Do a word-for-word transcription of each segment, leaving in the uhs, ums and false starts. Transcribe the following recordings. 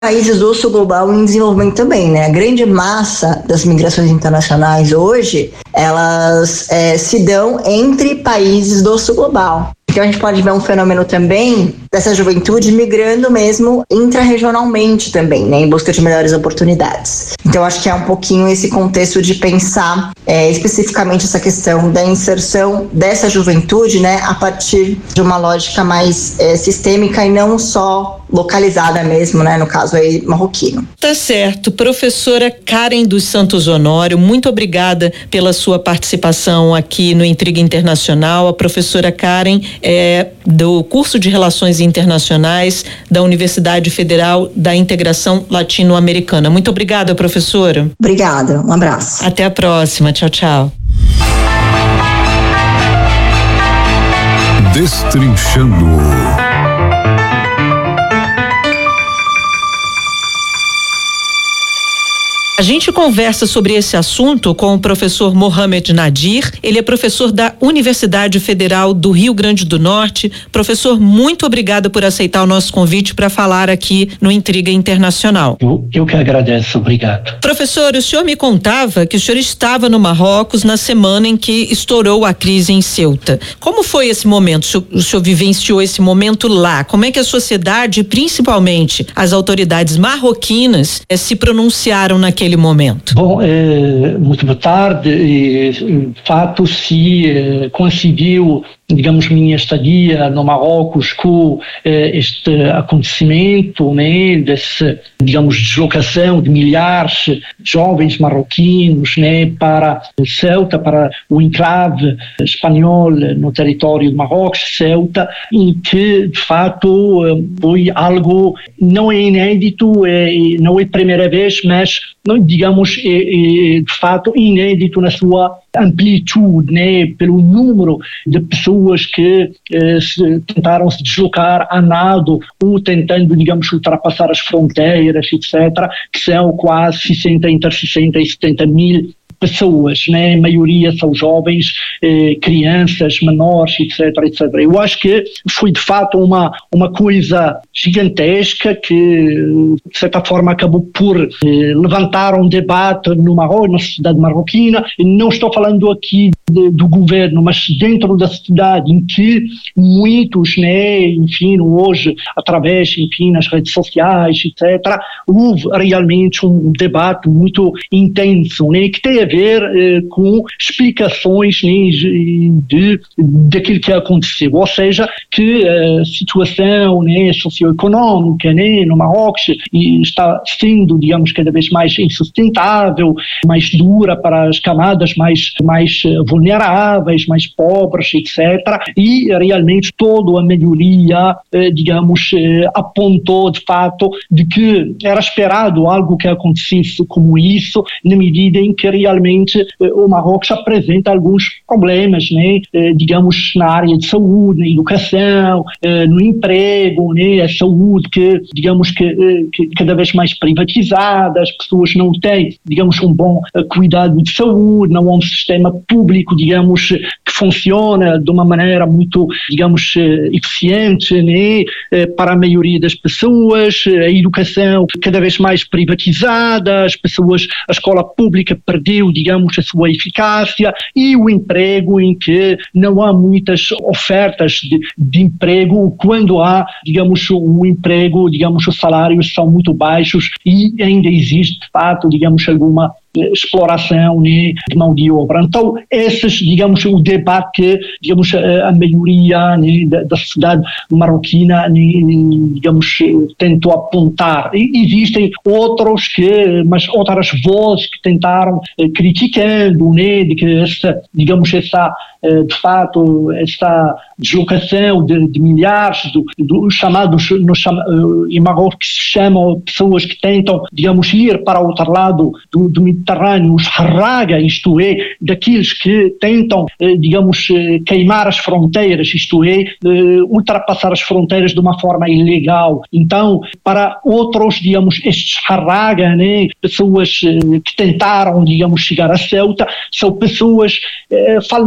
países do sul global em desenvolvimento também, né? A grande massa das migrações internacionais hoje, elas é, se dão entre países do sul global. Então a gente pode ver um fenômeno também dessa juventude migrando mesmo intrarregionalmente também, né, em busca de melhores oportunidades. Então acho que é um pouquinho esse contexto de pensar é, especificamente essa questão da inserção dessa juventude, né, a partir de uma lógica mais é, sistêmica e não só localizada mesmo, né, no caso aí marroquino. Tá certo. Professora Karen dos Santos Honório, muito obrigada pela sua participação aqui no Intriga Internacional. A professora Karen é do curso de Relações Internacionais da Universidade Federal da Integração Latino-Americana. Muito obrigada, professora. Obrigada, um abraço. Até a próxima. Tchau, tchau. Destrinchando. A gente conversa sobre esse assunto com o professor Mohamed Nadir. Ele é professor da Universidade Federal do Rio Grande do Norte. Professor, muito obrigada por aceitar o nosso convite para falar aqui no Intriga Internacional. Eu, eu que agradeço, obrigado. Professor, o senhor me contava que o senhor estava no Marrocos na semana em que estourou a crise em Ceuta. Como foi esse momento? O senhor, o senhor vivenciou esse momento lá? Como é que a sociedade, principalmente as autoridades marroquinas, eh, se pronunciaram naquele momento? Bom, é, muito boa tarde. E, de fato, se é, coincidiu, digamos, minha estadia no Marrocos com é, este acontecimento, né, desse, digamos, deslocação de milhares de jovens marroquinos, né, para Ceuta, para o enclave espanhol no território do Marrocos, Ceuta, e que, de fato, foi algo não é inédito, é, não é a primeira vez, mas digamos, é, é, de fato inédito na sua amplitude, né, pelo número de pessoas que eh, se, tentaram se deslocar a nado ou tentando, digamos, ultrapassar as fronteiras, etcétera, que são quase sessenta, entre sessenta e setenta mil pessoas, né? A maioria são jovens, eh, crianças, menores, etc, etcétera. Eu acho que foi de fato uma, uma coisa gigantesca que, de certa forma, acabou por eh, levantar um debate no Marrocos, na sociedade marroquina. Não estou falando aqui de, do governo, mas dentro da sociedade, em que muitos, né, enfim, hoje, através, enfim, nas redes sociais, etcétera, houve realmente um debate muito intenso, né, que tem a ver eh, com explicações, né, de, daquilo que aconteceu, ou seja, que a situação, né, socioeconómica, né, no Marrocos está sendo, digamos, cada vez mais insustentável, mais dura para as camadas mais, mais vulneráveis, mais pobres, etcétera. E realmente toda a melhoria, eh, digamos, eh, apontou de fato de que era esperado algo que acontecesse como isso, na medida em que realmente o Marrocos apresenta alguns problemas, né, digamos, na área de saúde, na educação, no emprego, né, a saúde que, digamos, que, que cada vez mais privatizada, as pessoas não têm, digamos, um bom cuidado de saúde, não há um sistema público, digamos, que funciona de uma maneira muito, digamos, eficiente, né, para a maioria das pessoas, a educação cada vez mais privatizada, as pessoas, a escola pública perdeu, digamos, a sua eficácia, e o emprego em que não há muitas ofertas de, de emprego, quando há, digamos, um emprego, digamos, os salários são muito baixos e ainda existe, de fato, digamos, alguma exploração, né, de mão de obra. Então, esses, digamos, o debate que, digamos, a, a maioria, né, da, da sociedade marroquina, né, digamos, tentou apontar. E existem outros que, mas outras vozes que tentaram eh, criticando, né, de que essa, digamos, essa, eh, de fato, essa deslocação de, de milhares do, do chamados, no chama, em Marrocos que se chamam pessoas que tentam, digamos, ir para o outro lado do, do Mediterrâneo, os harraga, isto é, daqueles que tentam, eh, digamos, eh, queimar as fronteiras, isto é, eh, ultrapassar as fronteiras de uma forma ilegal. Então, para outros, digamos, estes harraga, né, pessoas eh, que tentaram, digamos, chegar a Ceuta, são pessoas eh, falhadas,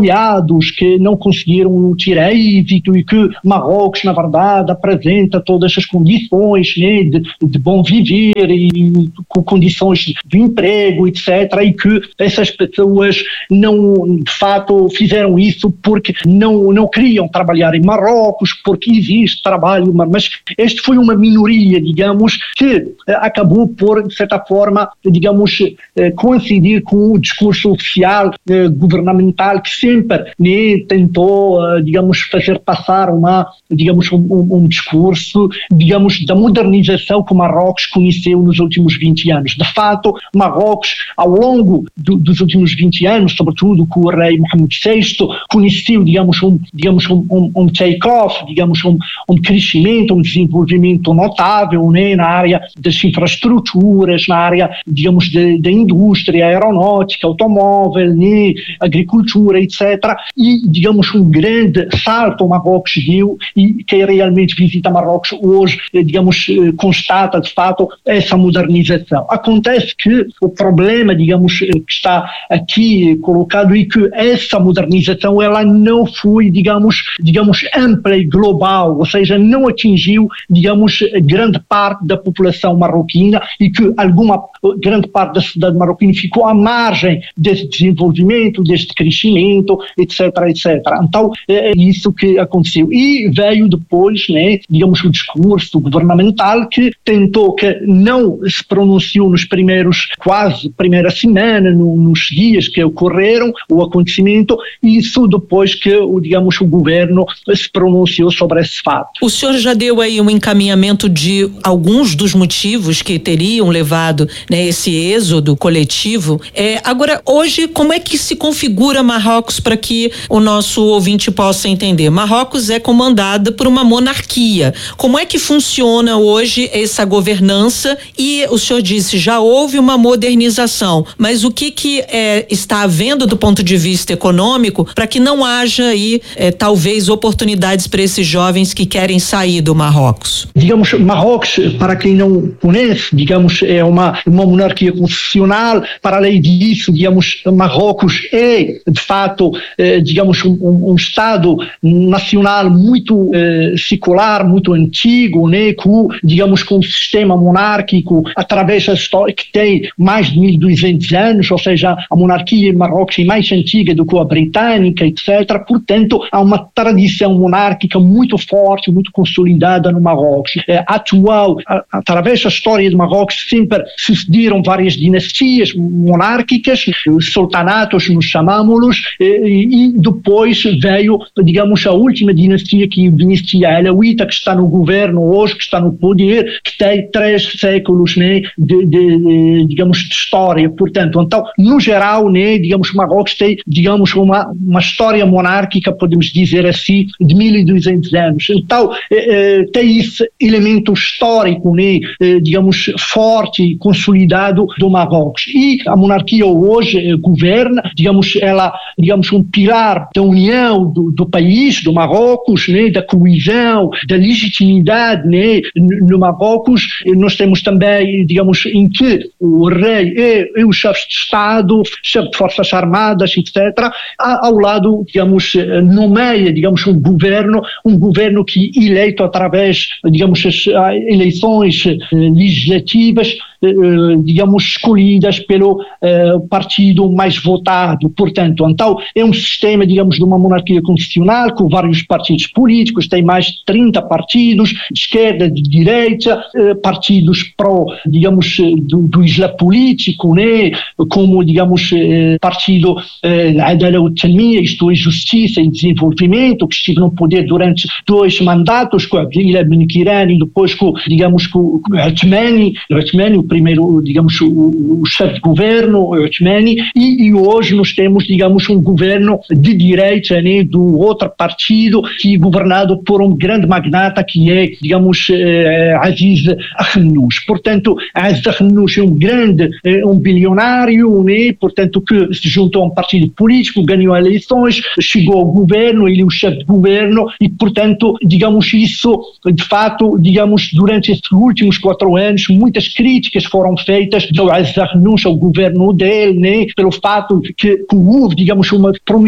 deputados que não conseguiram tirar êxito e que Marrocos, na verdade, apresenta todas as condições, né, de, de bom viver e com condições de emprego, etcétera, e que essas pessoas não, de fato, fizeram isso porque não, não queriam trabalhar em Marrocos, porque existe trabalho, mas este foi uma minoria, digamos, que acabou por, de certa forma, digamos, coincidir com o discurso oficial eh, governamental que sempre né, tentou, uh, digamos, fazer passar uma, digamos, um, um, um discurso, digamos, da modernização que o Marrocos conheceu nos últimos vinte anos. De fato, Marrocos, ao longo do, dos últimos vinte anos, sobretudo com o rei Mohamed sexto, conheceu, digamos, um, digamos, um, um, um take-off, digamos, um, um crescimento, um desenvolvimento notável né, na área das infraestruturas, na área, digamos, da indústria aeronáutica, automóvel, né, agricultura, etcétera. E, digamos, um grande salto o Marrocos deu e quem realmente visita Marrocos hoje, digamos, constata, de fato, essa modernização. Acontece que o problema, digamos, que está aqui colocado é que essa modernização, ela não foi, digamos, digamos, ampla e global, ou seja, não atingiu, digamos, grande parte da população marroquina e que alguma grande parte da sociedade marroquina ficou à margem desse desenvolvimento, deste crescimento, etcétera, etcétera. Então, é isso que aconteceu. E veio depois, né, digamos, o discurso governamental que tentou, que não se pronunciou nos primeiros, quase, primeira semana, no, nos dias que ocorreram o acontecimento, e isso depois que, digamos, o governo se pronunciou sobre esse fato. O senhor já deu aí um encaminhamento de alguns dos motivos que teriam levado, né, esse êxodo coletivo. É, agora, hoje, como é que se configura Marrocos para que o nosso ouvinte possa entender? Marrocos é comandada por uma monarquia. Como é que funciona hoje essa governança? E o senhor disse, já houve uma modernização, mas o que que é, está havendo do ponto de vista econômico para que não haja aí, é, talvez, oportunidades para esses jovens que querem sair do Marrocos? Digamos, Marrocos, para quem não conhece, digamos, é uma, uma monarquia constitucional. Para além disso, digamos, Marrocos é, de fato, eh, digamos, um, um Estado nacional muito eh, secular, muito antigo, né, com, digamos, com um sistema monárquico através da história que tem mais de mil e duzentos anos, ou seja, a monarquia em Marrocos é mais antiga do que a britânica, etcétera. Portanto, há uma tradição monárquica muito forte, muito consolidada no Marrocos. É, atual, a, através da história de Marrocos, sempre sucederam várias dinastias monárquicas, os sultanatos, nos chamamos-los, e, e depois veio, digamos, a última dinastia, que é a dinastia alauíta, que está no governo hoje, que está no poder, que tem três séculos, né, de, de, de, digamos, de história. Portanto, então, no geral, né, digamos, Marrocos tem, digamos, uma, uma história monárquica, podemos dizer assim, de mil e duzentos anos. Então, eh, eh, tem esse elemento histórico, né, eh, digamos, forte e consolidado do Marrocos. E a monarquia hoje eh, governa, digamos, ela, digamos, um pilar da união do, do país, do Marrocos, né, da coesão, da legitimidade, né, no Marrocos. Nós temos também, digamos, em que o rei e, e os chefes de Estado, chefes de forças armadas, etcétera, ao lado, digamos, nomeia, digamos, um governo, um governo que é eleito através, digamos, as eleições legislativas, digamos, escolhidas pelo uh, partido mais votado. Portanto, então, é um sistema, digamos, de uma monarquia constitucional com vários partidos políticos, tem mais de trinta partidos, de esquerda, de direita, uh, partidos pró, digamos, do, do islã político, né, como, digamos, uh, partido uh, Adala wa Tanmiya, isto é, Justiça e Desenvolvimento, que esteve no poder durante dois mandatos, com a Abdel Ben Kirani e depois com, digamos, com o Othmani, o primeiro, digamos, o, o chefe de governo, o Othmani, e, e hoje nós temos, digamos, um governo de direita, né, do outro partido, que é governado por um grande magnata que é, digamos, eh, Aziz Akhannouch. Portanto, Aziz Akhannouch é um grande, eh, um bilionário, né, portanto, que se juntou a um partido político, ganhou eleições, chegou ao governo, ele é o chefe de governo e, portanto, digamos, isso, de fato, digamos, durante estes últimos quatro anos, muitas críticas foram feitas do Aziz Akhannouch ao governo dele, né, pelo fato que, que houve, digamos, uma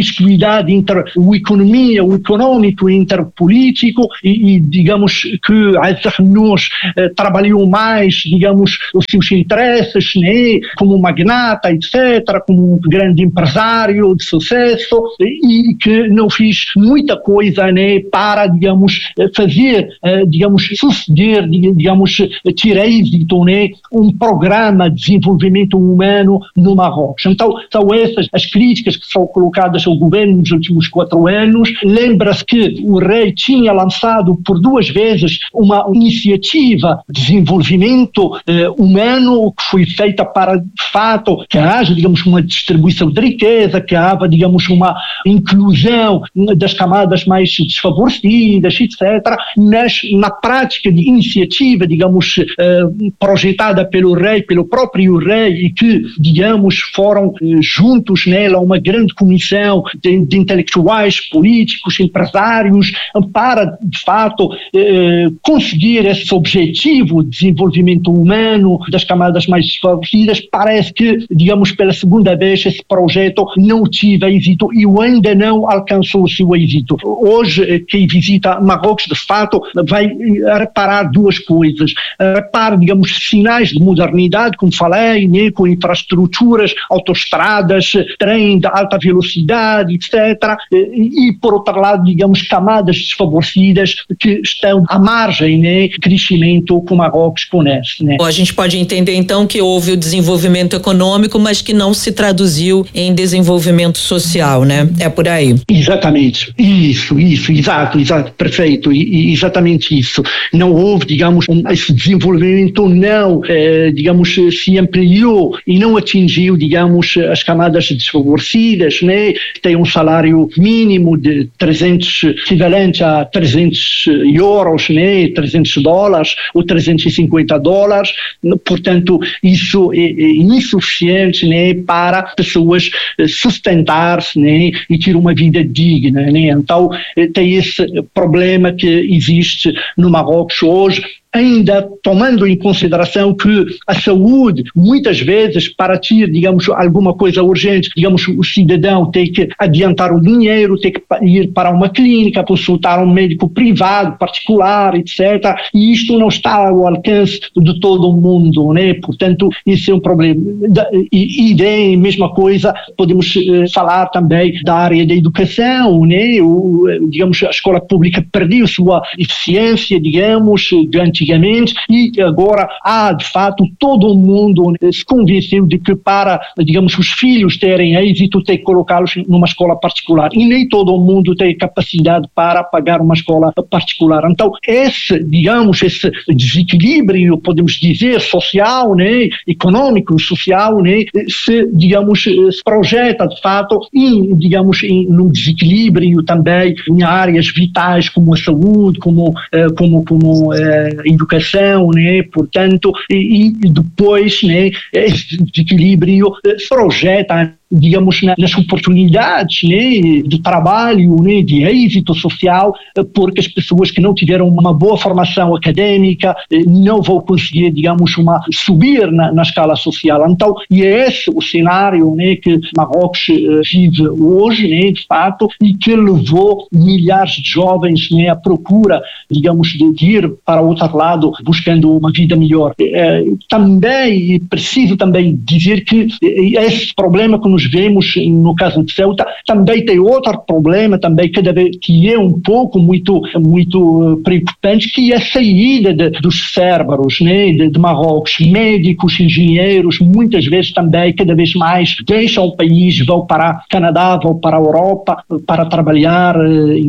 promiscuidade entre o economia, o econômico, entre o político e, e digamos que as reuniões eh, trabalham mais, digamos, os seus interesses, né, como magnata, etcétera, como um grande empresário de sucesso, e, e que não fez muita coisa, né, para, digamos, fazer, eh, digamos, suceder, digamos, ter êxito, né, um programa de desenvolvimento humano no Marrocos. Então, são essas as críticas que são colocadas ao governo nos últimos quatro anos. Lembra-se que o rei tinha lançado por duas vezes uma iniciativa de desenvolvimento eh, humano que foi feita para, de fato, que haja, digamos, uma distribuição de riqueza, que haja, digamos, uma inclusão das camadas mais desfavorecidas, etcétera. Mas, na prática de iniciativa, digamos, eh, projetada pelo rei, pelo próprio rei, e que, digamos, foram eh, juntos nela uma grande comissão de, de intelectuais, políticos, empresários, para, de fato, eh, conseguir esse objetivo de desenvolvimento humano das camadas mais desfavorecidas. Parece que, digamos, pela segunda vez esse projeto não tive êxito e ainda não alcançou o seu êxito. Hoje, quem visita Marrocos, de fato, vai reparar duas coisas. Repara, digamos, sinais de modernidade, como falei, né, com infraestruturas, autoestradas, trem de alta velocidade, etcétera. E, e, por outro lado, digamos, camadas desfavorecidas que estão à margem, né, crescimento que o Marrocos conhece. Né. A gente pode entender, então, que houve o desenvolvimento econômico, mas que não se traduziu em desenvolvimento social, né? É por aí. Exatamente. Isso, isso, exato, exato, perfeito. E, e exatamente isso. Não houve, digamos, um, esse desenvolvimento não, eh, digamos, se ampliou e não atingiu, digamos, as camadas desfavorecidas, né? Tem um salário mínimo de trezentos, equivalente a trezentos euros, né? trezentos dólares ou trezentos e cinquenta dólares. Portanto, isso é, é insuficiente, né, para pessoas sustentar-se, né, e ter uma vida digna, né? Então, tem esse problema que existe no Marrocos hoje, ainda tomando em consideração que a saúde, muitas vezes, para ter, digamos, alguma coisa urgente, digamos, o cidadão tem que adiantar o dinheiro, tem que ir para uma clínica, consultar um médico privado, particular, etcétera. E isto não está ao alcance de todo o mundo, né? Portanto, isso é um problema. E, e de mesma coisa, podemos eh, falar também da área da educação, né? O, digamos, a escola pública perdeu sua eficiência, digamos, de antigamente, e agora há, de fato, todo o mundo se convenceu de que para, digamos, os filhos terem êxito, tem que colocá-los numa escola particular. E nem todo o mundo tem capacidade para pagar uma escola particular. Então, esse, digamos, esse desequilíbrio, podemos dizer, social, né, econômico, social, né, se, digamos, se projeta, de fato, em, digamos, em, num desequilíbrio também em áreas vitais como a saúde, como, eh, como, como eh, educação, né? Portanto, e, e depois, né, esse desequilíbrio se projeta, digamos, nas oportunidades, né, de trabalho, né, de êxito social, porque as pessoas que não tiveram uma boa formação académica não vão conseguir, digamos, uma, subir na, na escala social. Então, e é esse o cenário, né, que Marrocos vive hoje, né, de fato, e que levou milhares de jovens, né, à procura, digamos, de, de ir para o outro lado buscando uma vida melhor. É, também, preciso também dizer que esse problema que nos vemos no caso de Ceuta também tem outro problema também cada vez, que é um pouco muito muito preocupante, que é a saída de, dos cérebros, né, de, de Marrocos, médicos, engenheiros, muitas vezes também cada vez mais deixam o país, vão para Canadá, vão para a Europa para trabalhar,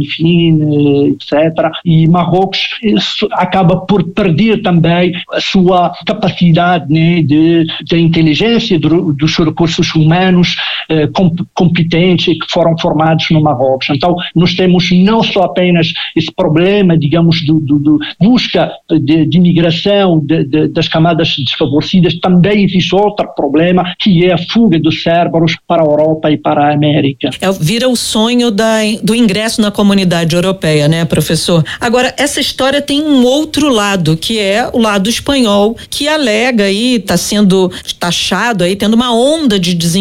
enfim, etcétera. E Marrocos acaba por perder também a sua capacidade, né, de, de inteligência, do, dos recursos humanos eh, competentes que foram formados no Marrocos. Então, nós temos não só apenas esse problema, digamos, do, do, do busca de, de imigração de, de, das camadas desfavorecidas, também existe outro problema, que é a fuga dos cérebros para a Europa e para a América. É, vira o sonho da, do ingresso na comunidade europeia, né, professor? Agora, essa história tem um outro lado, que é o lado espanhol, que alega aí, está sendo taxado aí, tendo uma onda de desinformação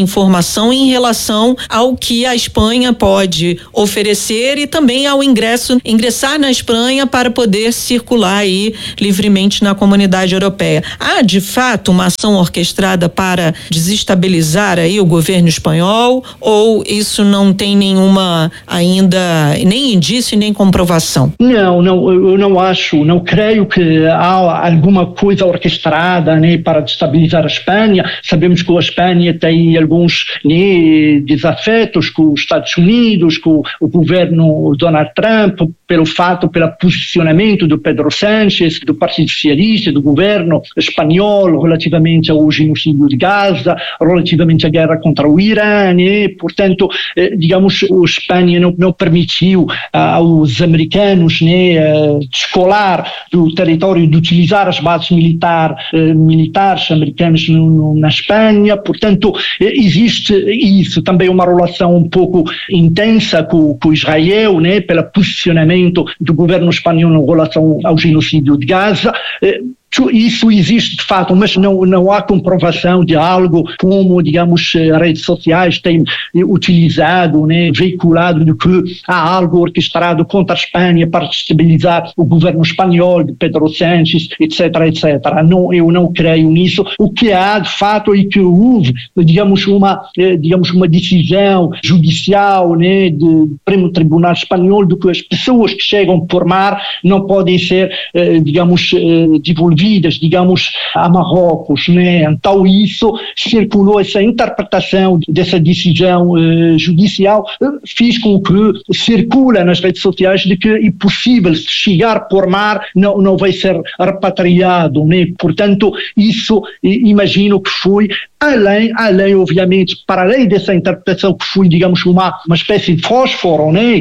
informação em relação ao que a Espanha pode oferecer e também ao ingresso, ingressar na Espanha para poder circular aí livremente na comunidade europeia. Há, de fato, uma ação orquestrada para desestabilizar aí o governo espanhol, ou isso não tem nenhuma ainda, nem indício nem comprovação? Não, não, eu não acho, não creio que há alguma coisa orquestrada, né, para destabilizar a Espanha. Sabemos que a Espanha tem alguns, né, desafetos com os Estados Unidos, com o governo Donald Trump, pelo fato, pelo posicionamento do Pedro Sánchez, do Partido Socialista, do governo espanhol relativamente ao genocídio de Gaza, relativamente à guerra contra o Irã, né? Portanto, eh, digamos, a Espanha não, não permitiu ah, aos americanos, né, uh, descolar do território, de utilizar as bases militar, uh, militares americanas no, no, na Espanha. Portanto, eh, existe isso, também uma relação um pouco intensa com, com Israel, né, pelo posicionamento do governo espanhol em relação ao genocídio de Gaza. Eh, Isso existe de fato, mas não, não há comprovação de algo como, digamos, redes sociais têm utilizado, né, veiculado de que há algo orquestrado contra a Espanha para destabilizar o governo espanhol, de Pedro Sánchez, etc, etcétera. Não, eu não creio nisso. O que há de fato é que houve, digamos, uma, digamos, uma decisão judicial, né, do Supremo Tribunal Espanhol de que as pessoas que chegam por mar não podem ser, digamos, devolvidas, digamos, a Marrocos, né? Então isso circulou, essa interpretação dessa decisão uh, judicial uh, fez com que circula nas redes sociais de que é possível chegar por mar, não, não vai ser repatriado, né? Portanto, isso imagino que foi além, além obviamente, para além dessa interpretação que foi, digamos, uma, uma espécie de fósforo, né?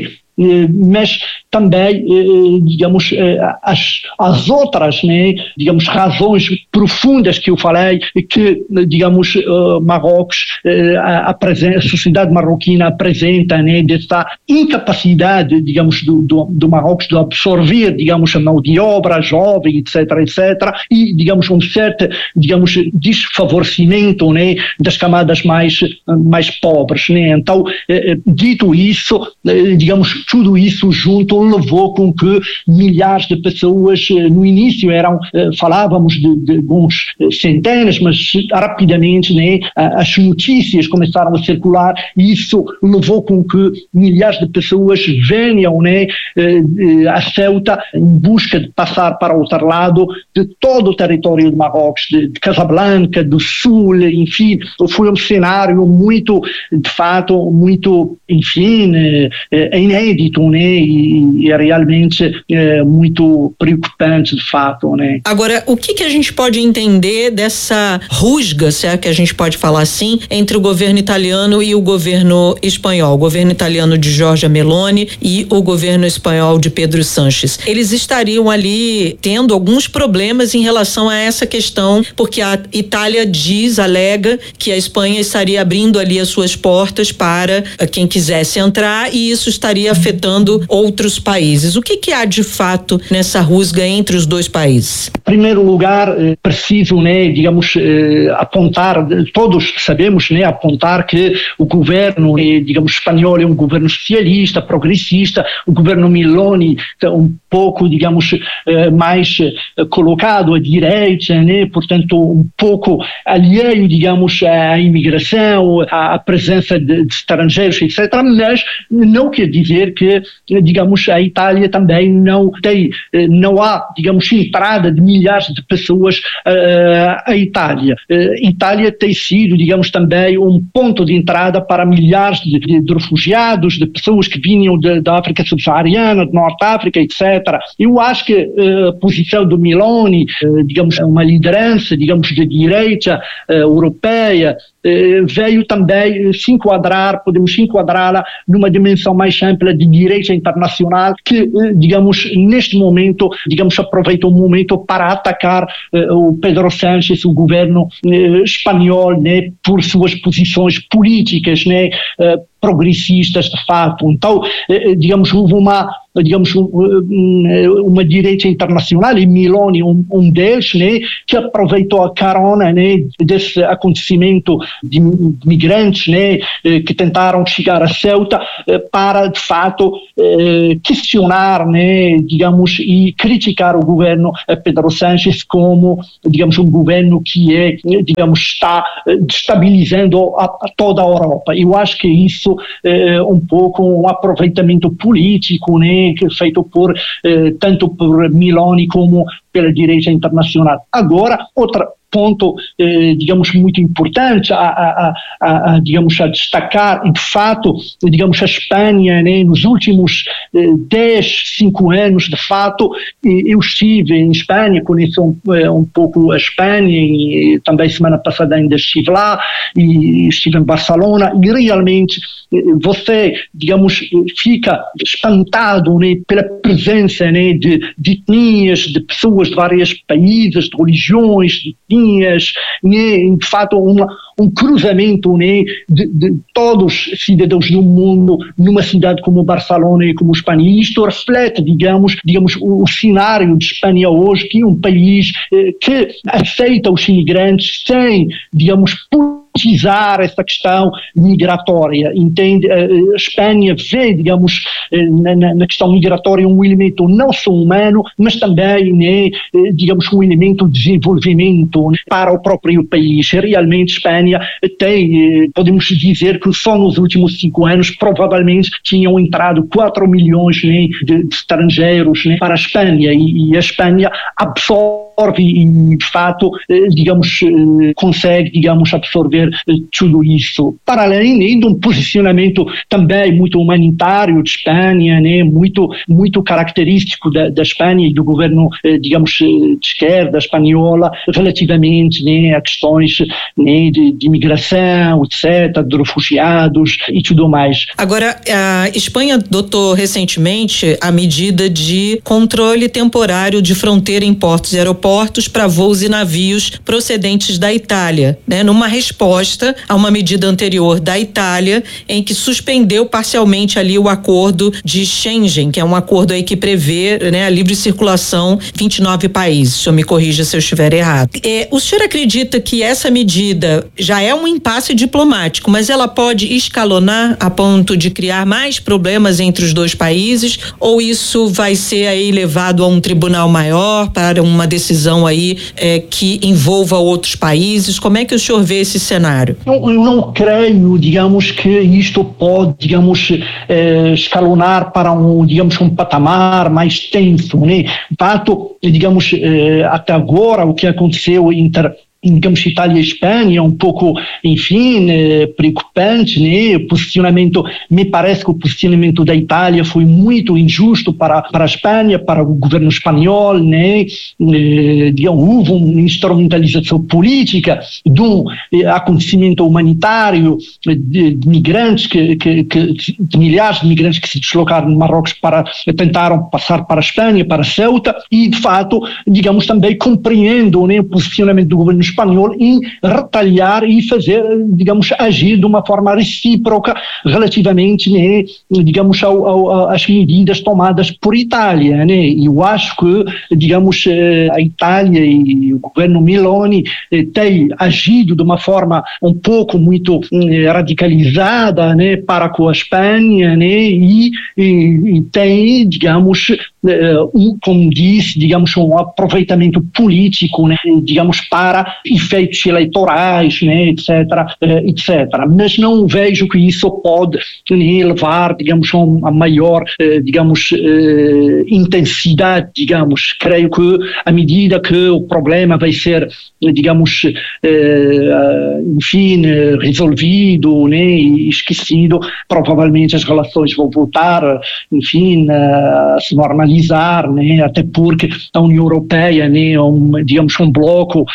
Mas também, digamos, as, as outras, né, digamos, razões profundas que eu falei, que, digamos, Marrocos, a, a sociedade marroquina apresenta, né, desta incapacidade, digamos, do, do, do Marrocos de absorver, digamos, a mão de obra jovem, etc, etcétera, e, digamos, um certo, digamos, desfavorecimento, né, das camadas mais, mais pobres, né. Então, dito isso, digamos, tudo isso junto levou com que milhares de pessoas, no início eram, falávamos de, de alguns centenas, mas rapidamente, né, as notícias começaram a circular e isso levou com que milhares de pessoas venham, né, a Ceuta em busca de passar para o outro lado de todo o território de Marrocos, de, de Casablanca, do Sul, enfim, foi um cenário muito, de fato, muito, enfim, é inédito, né? E, e é realmente é, muito preocupante, de fato, né? Agora, o que que a gente pode entender dessa rusga, se é que a gente pode falar assim, entre o governo italiano e o governo espanhol, o governo italiano de Giorgia Meloni e o governo espanhol de Pedro Sánchez? Eles estariam ali tendo alguns problemas em relação a essa questão, porque a Itália diz, alega, que a Espanha estaria abrindo ali as suas portas para quem quisesse entrar e isso estaria afetando outros países. O que que há de fato nessa rusga entre os dois países? Em primeiro lugar, é preciso, né, digamos, eh, apontar, todos sabemos, né, apontar que o governo, eh, digamos, espanhol é um governo socialista, progressista, o governo Meloni é um pouco, digamos, eh, mais eh, colocado à direita, né, portanto, um pouco alheio, digamos, à imigração, à, à presença de, de estrangeiros, etcétera, mas não quer dizer que, digamos, a Itália também não tem, não há, digamos, entrada de milhares de pessoas uh, à Itália. Uh, Itália tem sido, digamos, também um ponto de entrada para milhares de, de, de refugiados, de pessoas que vinham de, da África subsaariana, de Norte África, etcétera. Eu acho que uh, a posição do Meloni, uh, digamos, uma liderança, digamos, de direita uh, europeia, uh, veio também se enquadrar, podemos enquadrá-la numa dimensão mais ampla de direita internacional que, digamos, neste momento, digamos, aproveita o momento para atacar uh, o Pedro Sánchez, o governo uh, espanhol, né, por suas posições políticas, né, uh, progressistas de fato. Então, digamos, houve uma digamos, uma direita internacional, e Meloni um, um deles, né, que aproveitou a carona, né, desse acontecimento de migrantes, né, que tentaram chegar a Ceuta para, de fato, questionar, né, digamos, e criticar o governo Pedro Sánchez como, digamos, um governo que é, digamos, está destabilizando a, a toda a Europa. Eu acho que isso é um pouco um aproveitamento político, né, feito por eh, tanto por Meloni como pela direita internacional. Agora, outro ponto, eh, digamos, muito importante a, a, a, a, digamos, a destacar, e de fato, digamos, a Espanha, né, nos últimos eh, dez, cinco anos, de fato, eu estive em Espanha, conheço um, um pouco a Espanha, e também semana passada ainda estive lá, e estive em Barcelona, e realmente você, digamos, fica espantado, né, pela presença, né, de, de etnias, de pessoas de vários países, de religiões, de etnias, né, de fato uma, um cruzamento, né, de, de todos os cidadãos do mundo numa cidade como Barcelona e como Espanha. E isto reflete, digamos, digamos o, o cenário de Espanha hoje, que é um país eh, que aceita os imigrantes sem, digamos, politizar essa questão migratória, entende? A Espanha vê, digamos, na, na questão migratória um elemento não só humano, mas também, né, digamos, um elemento de desenvolvimento para o próprio país. Realmente, Espanha tem, podemos dizer que só nos últimos cinco anos, provavelmente, tinham entrado quatro milhões, né, de, de estrangeiros, né, para a Espanha, e, e a Espanha absorve e, de fato, digamos, consegue, digamos, absorver tudo isso. Para além de um posicionamento também muito humanitário de Espanha, né, muito, muito característico da, da Espanha e do governo, digamos, de esquerda espanhola, relativamente, né, a questões, né, de, de imigração, etcétera, de refugiados e tudo mais. Agora, a Espanha adotou recentemente a medida de controle temporário de fronteira em portos e aeroportos para voos e navios procedentes da Itália, né, numa resposta a uma medida anterior da Itália, em que suspendeu parcialmente ali o acordo de Schengen, que é um acordo aí que prevê, né, a livre circulação em vinte e nove países. O senhor me corrija se eu estiver errado. É, o senhor acredita que essa medida já é um impasse diplomático, mas ela pode escalonar a ponto de criar mais problemas entre os dois países, ou isso vai ser aí levado a um tribunal maior para uma decisão aí é, que envolva outros países? Como é que o senhor vê esse cenário? Eu, eu não creio, digamos, que isto pode, digamos, eh, escalonar para um, digamos, um patamar mais tenso, né? De fato, digamos, eh, até agora o que aconteceu entre, digamos, Itália e Espanha é um pouco, enfim, eh, preocupante, né? O posicionamento, me parece que o posicionamento da Itália foi muito injusto para, para a Espanha, para o governo espanhol, né? Eh, houve uma instrumentalização política de um eh, acontecimento humanitário de, de migrantes, que, que, que, de milhares de migrantes que se deslocaram no Marrocos para, tentaram passar para a Espanha, para Ceuta, e de fato, digamos, também compreendo, né, o posicionamento do governo espanhol em retalhar e fazer, digamos, agir de uma forma recíproca relativamente, né, digamos, ao, ao, às medidas tomadas por Itália, né? Eu acho que, digamos, a Itália e o governo Meloni têm agido de uma forma um pouco muito radicalizada, né, para com a Espanha, né, e, e, e tem, digamos, um, como disse, digamos, um aproveitamento político, né, digamos, para efeitos eleitorais, né, etcétera, etcétera. Mas não vejo que isso pode, né, levar, digamos, a uma maior, digamos, intensidade, digamos. Creio que à medida que o problema vai ser, digamos, enfim, resolvido, né, e esquecido, provavelmente as relações vão voltar, enfim, a se normalizar, né, até porque a União Europeia, né, um, digamos, um bloco, enfim,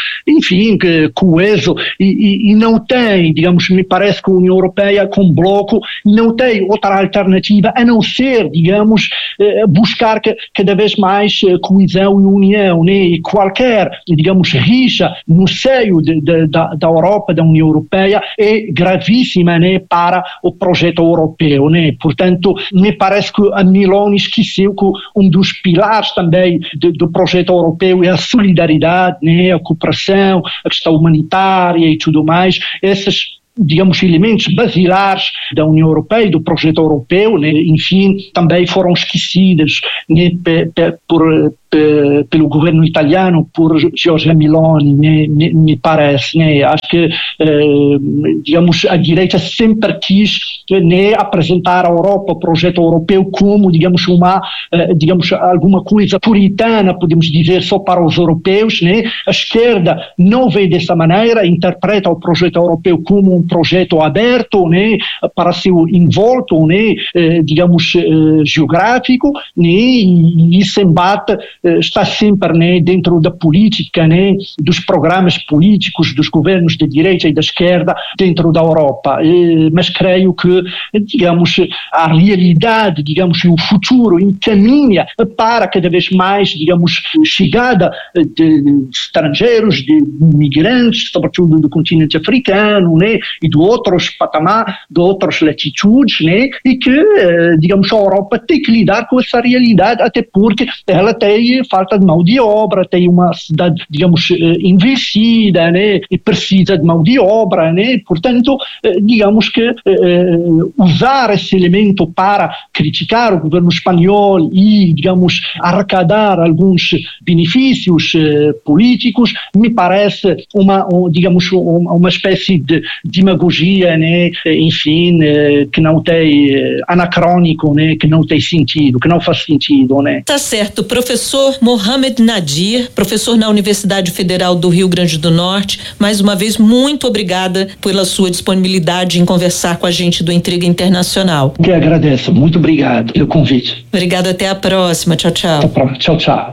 enfim, coeso, e, e, e não tem, digamos, me parece que a União Europeia, com bloco, não tem outra alternativa a não ser, digamos, buscar cada vez mais coesão e união, né? E qualquer, digamos, rixa no seio de, de, da, da Europa, da União Europeia, é gravíssima, né, para o projeto europeu, né? Portanto, me parece que a Meloni esqueceu que um dos pilares também de, do projeto europeu é a solidariedade, né, a cooperação, a questão humanitária e tudo mais. Esses, digamos, elementos basilares da União Europeia e do projeto europeu, né, enfim, também foram esquecidos, né, pe, pe, por pelo governo italiano, por Giorgia Meloni, me, me, me parece, né? Acho que, eh, digamos, a direita sempre quis, né, apresentar a Europa, o projeto europeu, como, digamos, uma, eh, digamos, alguma coisa puritana, podemos dizer, só para os europeus, né? A esquerda não vê dessa maneira, interpreta o projeto europeu como um projeto aberto, né, para seu envolto, né, eh, digamos, eh, geográfico, né, e, e se embate está sempre, né, dentro da política, né, dos programas políticos dos governos de direita e da esquerda dentro da Europa. E, mas creio que, digamos, a realidade, digamos, e o futuro encaminha para cada vez mais, digamos, chegada de estrangeiros, de migrantes, sobretudo do continente africano, né, e de outros patamares, de outras latitudes, né, e que, digamos, a Europa tem que lidar com essa realidade, até porque ela tem falta de mão de obra, tem uma cidade, digamos, envelhecida, né, e precisa de mão de obra, né, portanto, digamos que eh, usar esse elemento para criticar o governo espanhol e, digamos, arrecadar alguns benefícios eh, políticos, me parece uma, um, digamos, uma, uma espécie de demagogia, né, enfim, eh, que não tem, eh, anacrônico, né, que não tem sentido, que não faz sentido, né. Tá certo, professor Mohamed Nadir, professor na Universidade Federal do Rio Grande do Norte, mais uma vez, muito obrigada pela sua disponibilidade em conversar com a gente do Intriga Internacional. Que agradeço, muito obrigado pelo convite. Obrigada, até a próxima, tchau, tchau. Até a próxima. Tchau, tchau.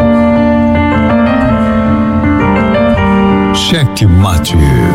Cheque Mate.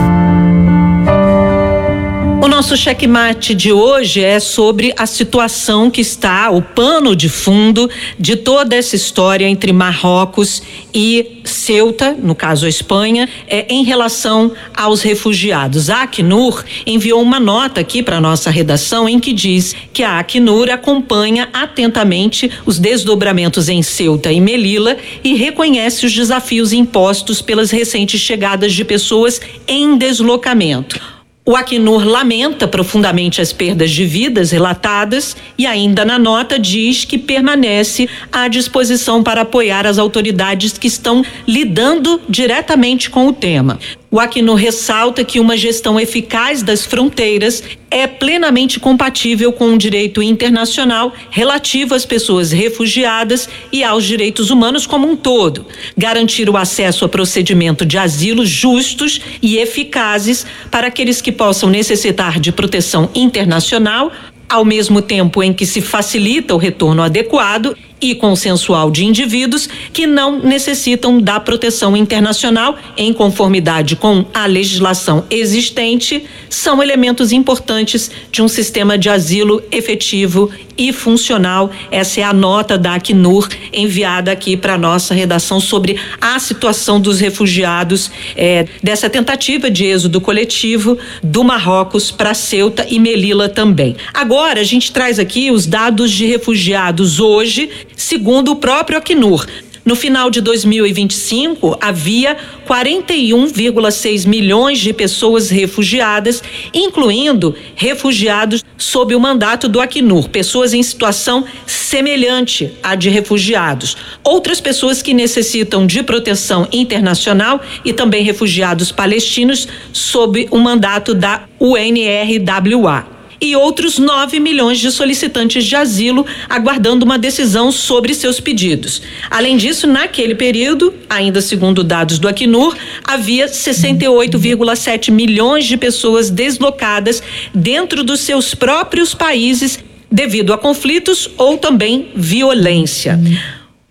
O nosso checkmate de hoje é sobre a situação que está, o pano de fundo de toda essa história entre Marrocos e Ceuta, no caso a Espanha, é, em relação aos refugiados. A Acnur enviou uma nota aqui para nossa redação em que diz que a Acnur acompanha atentamente os desdobramentos em Ceuta e Melilla e reconhece os desafios impostos pelas recentes chegadas de pessoas em deslocamento. O Acnur lamenta profundamente as perdas de vidas relatadas e ainda na nota diz que permanece à disposição para apoiar as autoridades que estão lidando diretamente com o tema. O Acnur ressalta que uma gestão eficaz das fronteiras é plenamente compatível com o direito internacional relativo às pessoas refugiadas e aos direitos humanos como um todo. Garantir o acesso a procedimento de asilo justos e eficazes para aqueles que possam necessitar de proteção internacional, ao mesmo tempo em que se facilita o retorno adequado e consensual de indivíduos que não necessitam da proteção internacional em conformidade com a legislação existente, são elementos importantes de um sistema de asilo efetivo e funcional. Essa é a nota da Acnur enviada aqui para nossa redação sobre a situação dos refugiados, é, dessa tentativa de êxodo coletivo do Marrocos para Ceuta e Melilla também. Agora a gente traz aqui os dados de refugiados hoje, segundo o próprio Acnur. No final de dois mil e vinte e cinco, havia quarenta e um vírgula seis milhões de pessoas refugiadas, incluindo refugiados sob o mandato do Acnur, pessoas em situação semelhante à de refugiados. Outras pessoas que necessitam de proteção internacional e também refugiados palestinos sob o mandato da U N R W A. E outros nove milhões de solicitantes de asilo aguardando uma decisão sobre seus pedidos. Além disso, naquele período, ainda segundo dados do Acnur, havia sessenta e oito vírgula sete milhões de pessoas deslocadas dentro dos seus próprios países devido a conflitos ou também violência.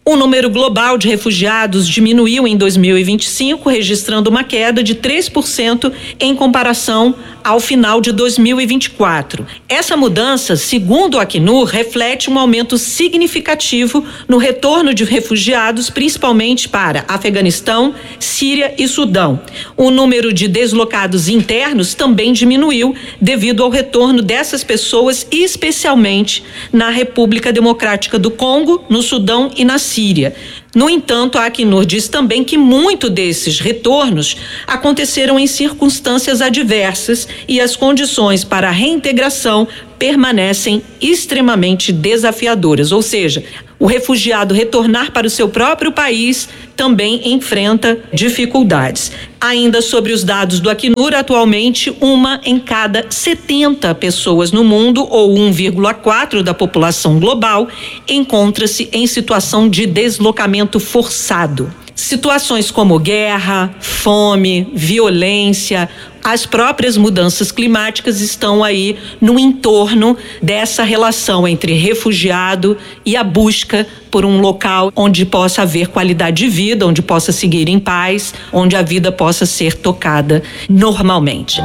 O número global de refugiados diminuiu em dois mil e vinte e cinco, registrando uma queda de três por cento em comparação ao final de dois mil e vinte e quatro. Essa mudança, segundo o Acnur, reflete um aumento significativo no retorno de refugiados, principalmente para Afeganistão, Síria e Sudão. O número de deslocados internos também diminuiu devido ao retorno dessas pessoas, especialmente na República Democrática do Congo, no Sudão e na Síria. No entanto, a Acnur diz também que muito desses retornos aconteceram em circunstâncias adversas e as condições para a reintegração permanecem extremamente desafiadoras, ou seja, o refugiado retornar para o seu próprio país também enfrenta dificuldades. Ainda sobre os dados do Acnur, atualmente uma em cada setenta pessoas no mundo, ou um vírgula quatro da população global, encontra-se em situação de deslocamento forçado. Situações como guerra, fome, violência, as próprias mudanças climáticas estão aí no entorno dessa relação entre refugiado e a busca por um local onde possa haver qualidade de vida, onde possa seguir em paz, onde a vida possa ser tocada normalmente.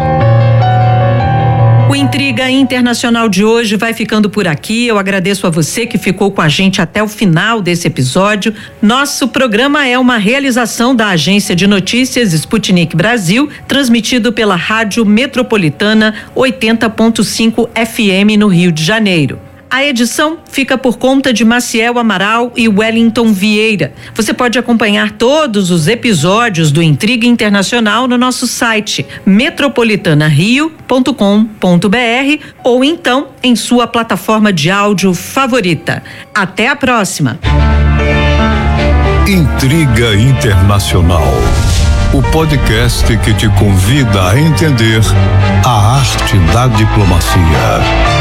O Intriga Internacional de hoje vai ficando por aqui. Eu agradeço a você que ficou com a gente até o final desse episódio. Nosso programa é uma realização da Agência de Notícias Sputnik Brasil, transmitido pela Rádio Metropolitana oitenta ponto cinco F M no Rio de Janeiro. A edição fica por conta de Maciel Amaral e Wellington Vieira. Você pode acompanhar todos os episódios do Intriga Internacional no nosso site metropolitana rio ponto com ponto b r ou então em sua plataforma de áudio favorita. Até a próxima. Intriga Internacional, o podcast que te convida a entender a arte da diplomacia.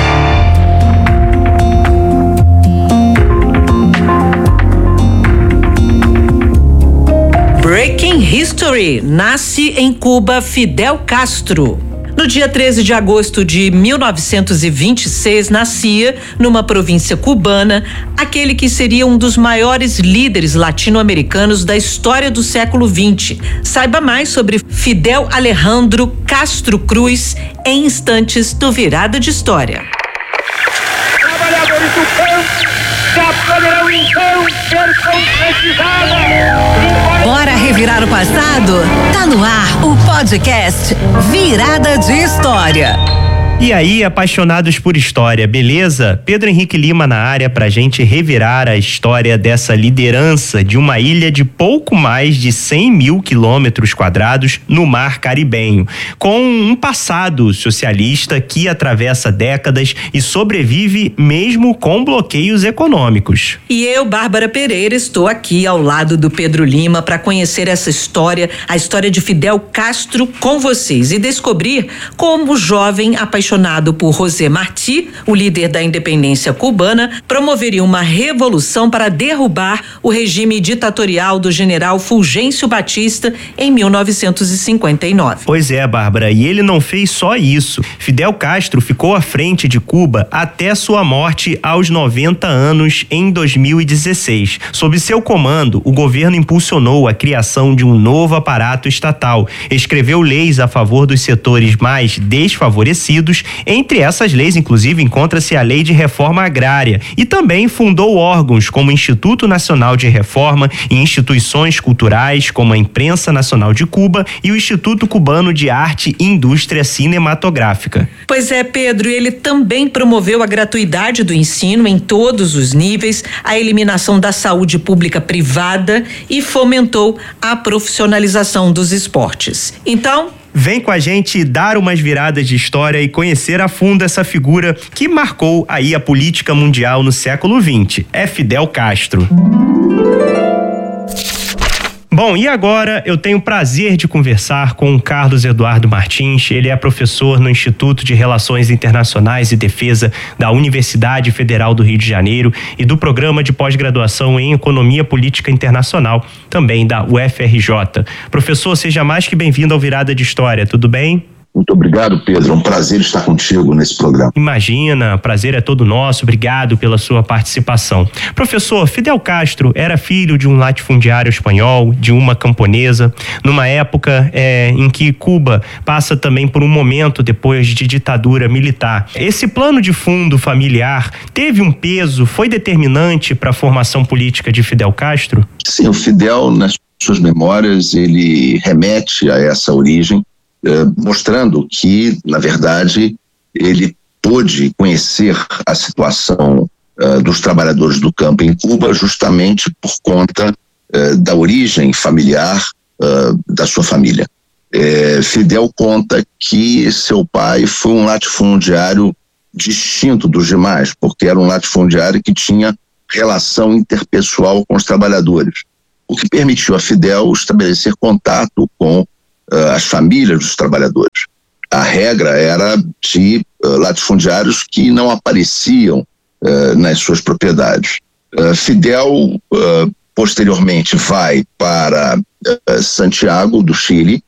Breaking History. Nasce em Cuba Fidel Castro. No dia treze de agosto de mil novecentos e vinte e seis, nascia, numa província cubana, aquele que seria um dos maiores líderes latino-americanos da história do século vinte. Saiba mais sobre Fidel Alejandro Castro Cruz em instantes do Virada de História. Trabalhadores do campo já poderão então ser concretizados. Bora revirar o passado? Tá no ar o podcast Virada de História. E aí, apaixonados por história, beleza? Pedro Henrique Lima na área pra gente revirar a história dessa liderança de uma ilha de pouco mais de cem mil quilômetros quadrados no mar Caribenho, com um passado socialista que atravessa décadas e sobrevive mesmo com bloqueios econômicos. E eu, Bárbara Pereira, estou aqui ao lado do Pedro Lima para conhecer essa história, a história de Fidel Castro com vocês e descobrir como o jovem apaixonado apaixonado por José Martí, o líder da independência cubana, promoveria uma revolução para derrubar o regime ditatorial do general Fulgêncio Batista em mil novecentos e cinquenta e nove. Pois é, Bárbara, e ele não fez só isso. Fidel Castro ficou à frente de Cuba até sua morte aos noventa anos em dois mil e dezesseis. Sob seu comando, o governo impulsionou a criação de um novo aparato estatal, escreveu leis a favor dos setores mais desfavorecidos. Entre essas leis, inclusive, encontra-se a Lei de Reforma Agrária e também fundou órgãos como o Instituto Nacional de Reforma e instituições culturais como a Imprensa Nacional de Cuba e o Instituto Cubano de Arte e Indústria Cinematográfica. Pois é, Pedro, ele também promoveu a gratuidade do ensino em todos os níveis, a eliminação da saúde pública privada e fomentou a profissionalização dos esportes. Então, vem com a gente dar umas viradas de história e conhecer a fundo essa figura que marcou aí a política mundial no século vinte. É Fidel Castro. Bom, e agora eu tenho o prazer de conversar com o Carlos Eduardo Martins. Ele é professor no Instituto de Relações Internacionais e Defesa da Universidade Federal do Rio de Janeiro e do Programa de Pós-Graduação em Economia Política Internacional, também da U F R J. Professor, seja mais que bem-vindo ao Virada de História, tudo bem? Muito obrigado, Pedro. É um prazer estar contigo nesse programa. Imagina, prazer é todo nosso. Obrigado pela sua participação. Professor, Fidel Castro era filho de um latifundiário espanhol, de uma camponesa, numa época é, em que Cuba passa também por um momento depois de ditadura militar. Esse plano de fundo familiar teve um peso, foi determinante para a formação política de Fidel Castro? Sim, o Fidel, nas suas memórias, ele remete a essa origem, eh, mostrando que, na verdade, ele pôde conhecer a situação eh, dos trabalhadores do campo em Cuba justamente por conta eh, da origem familiar eh, da sua família. Eh, Fidel conta que seu pai foi um latifundiário distinto dos demais, porque era um latifundiário que tinha relação interpessoal com os trabalhadores, o que permitiu a Fidel estabelecer contato com uh, as famílias dos trabalhadores. A regra era de uh, latifundiários que não apareciam uh, nas suas propriedades. Uh, Fidel, uh, posteriormente, vai para uh, Santiago do Chile,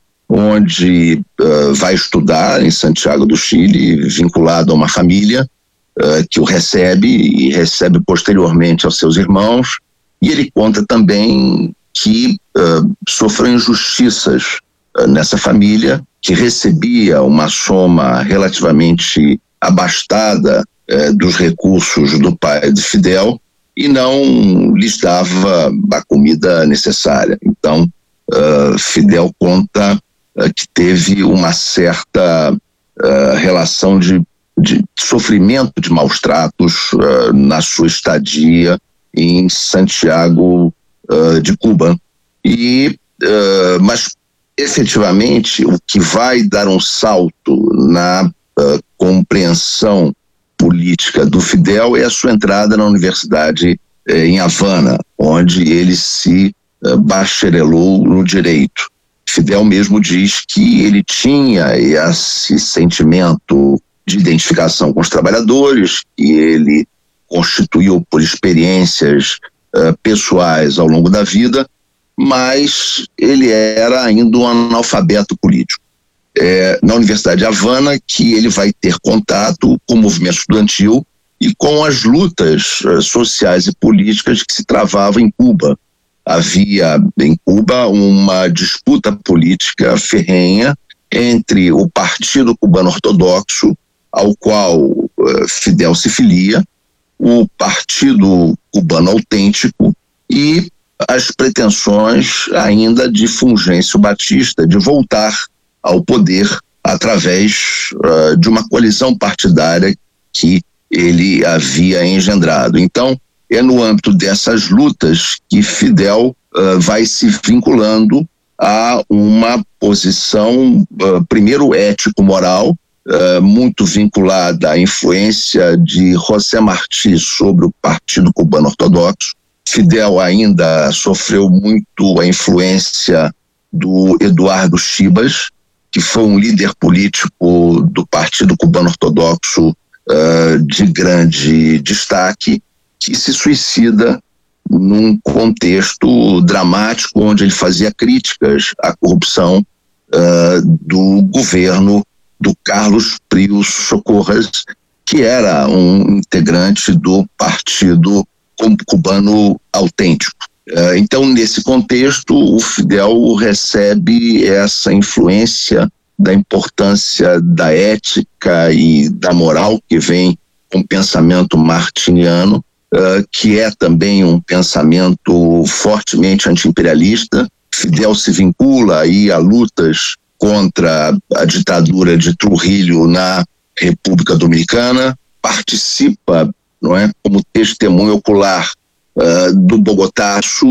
onde uh, vai estudar em Santiago do Chile, vinculado a uma família uh, que o recebe e recebe posteriormente aos seus irmãos. E ele conta também que uh, sofreu injustiças uh, nessa família, que recebia uma soma relativamente abastada uh, dos recursos do pai de Fidel e não lhes dava a comida necessária. Então, uh, Fidel conta uh, que teve uma certa uh, relação de, de sofrimento de maus tratos uh, na sua estadia em Santiago uh, de Cuba. E, uh, mas, efetivamente, o que vai dar um salto na uh, compreensão política do Fidel é a sua entrada na universidade eh, em Havana, onde ele se uh, bacharelou no direito. Fidel mesmo diz que ele tinha esse sentimento de identificação com os trabalhadores, que ele constituiu por experiências uh, pessoais ao longo da vida, mas ele era ainda um analfabeto político. É na Universidade de Havana que ele vai ter contato com o movimento estudantil e com as lutas uh, sociais e políticas que se travavam em Cuba. Havia em Cuba uma disputa política ferrenha entre o Partido Cubano Ortodoxo, ao qual uh, Fidel se filia, o Partido Cubano Autêntico e as pretensões ainda de Fulgêncio Batista de voltar ao poder através uh, de uma coalizão partidária que ele havia engendrado. Então, é no âmbito dessas lutas que Fidel uh, vai se vinculando a uma posição, uh, primeiro ético-moral, Uh, muito vinculada à influência de José Martí sobre o Partido Cubano Ortodoxo. Fidel ainda sofreu muito a influência do Eduardo Chibas, que foi um líder político do Partido Cubano Ortodoxo uh, de grande destaque, que se suicida num contexto dramático onde ele fazia críticas à corrupção uh, do governo do Carlos Prius Socorras, que era um integrante do Partido Cubano Autêntico. Então, nesse contexto, o Fidel recebe essa influência da importância da ética e da moral que vem com o pensamento martiniano, que é também um pensamento fortemente anti-imperialista. Fidel se vincula aí a lutas contra a ditadura de Trujillo na República Dominicana, participa, não é, como testemunho ocular uh, do Bogotaço,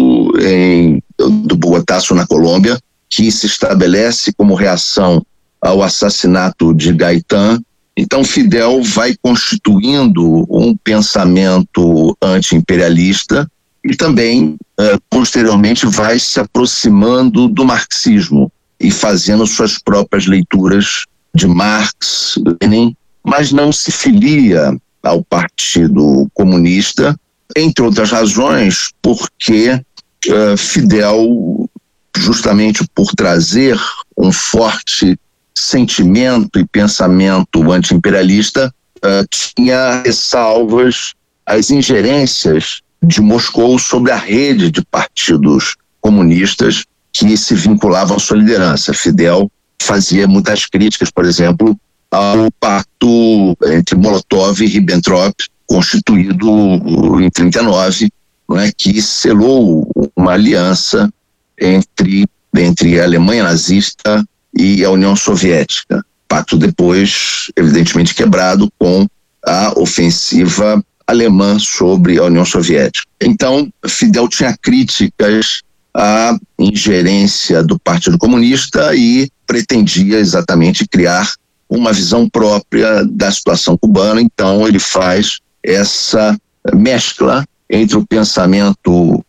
em, do Bogotaço na Colômbia, que se estabelece como reação ao assassinato de Gaitán. Então Fidel vai constituindo um pensamento anti-imperialista e também, uh, posteriormente, vai se aproximando do marxismo e fazendo suas próprias leituras de Marx, Lenin, mas não se filia ao Partido Comunista, entre outras razões, porque uh, Fidel, justamente por trazer um forte sentimento e pensamento anti-imperialista uh, tinha ressalvas às ingerências de Moscou sobre a rede de partidos comunistas que se vinculavam à sua liderança. Fidel fazia muitas críticas, por exemplo, ao pacto entre Molotov e Ribbentrop, constituído em trinta e nove, não é, que selou uma aliança entre, entre a Alemanha nazista e a União Soviética. Pacto depois, evidentemente, quebrado com a ofensiva alemã sobre a União Soviética. Então, Fidel tinha críticas à ingerência do Partido Comunista e pretendia exatamente criar uma visão própria da situação cubana. Então, ele faz essa mescla entre o pensamento uh,